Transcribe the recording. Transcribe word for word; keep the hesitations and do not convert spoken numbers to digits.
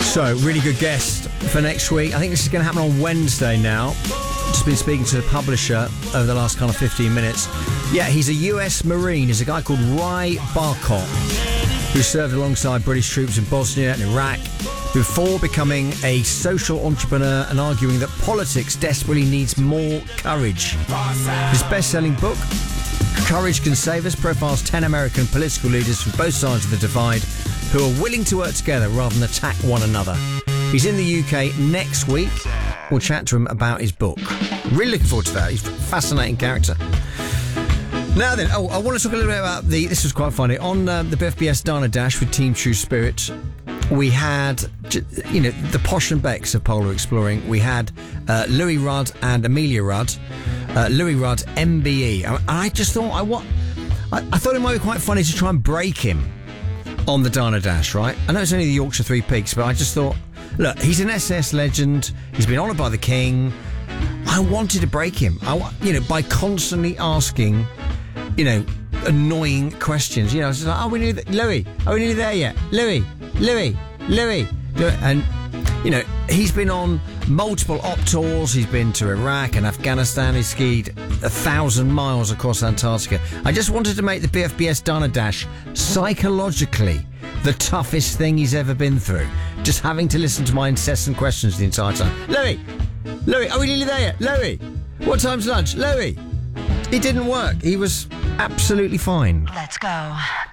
So, really good guest for next week. I think this is going to happen on Wednesday now. Just been speaking to the publisher over the last kind of fifteen minutes. Yeah, he's a U S Marine. He's a guy called Ry Barkov, who served alongside British troops in Bosnia and Iraq before becoming a social entrepreneur and arguing that politics desperately needs more courage. His best-selling book, Courage Can Save Us, profiles ten American political leaders from both sides of the divide who are willing to work together rather than attack one another. He's in the U K next week. We'll chat to him about his book. Really looking forward to that. He's a fascinating character. Now then, oh, I want to talk a little bit about the... This was quite funny. On uh, the B F B S Dana Dash with Team True Spirit, we had, you know, the Posh and Becks of Polar Exploring. We had uh, Louis Rudd and Amelia Rudd. Uh, Louis Rudd, M B E. And I just thought, I, what, I, I thought it might be quite funny to try and break him on the Dana Dash, right? I know it's only the Yorkshire Three Peaks, but I just thought, look, he's an S S legend. He's been honoured by the King. I wanted to break him, I, you know, by constantly asking, you know, annoying questions. You know, it's like, oh, we need that. Louis, are we nearly there yet? Louis, Louis, Louis, Louis. And, you know, he's been on multiple op tours. He's been to Iraq and Afghanistan. He's skied a thousand miles across Antarctica. I just wanted to make the B F B S Dana Dash psychologically the toughest thing he's ever been through. Just having to listen to my incessant questions the entire time. Louis, Louis, are we nearly there yet? Louis, what time's lunch? Louis. It didn't work. He was absolutely fine. Let's go.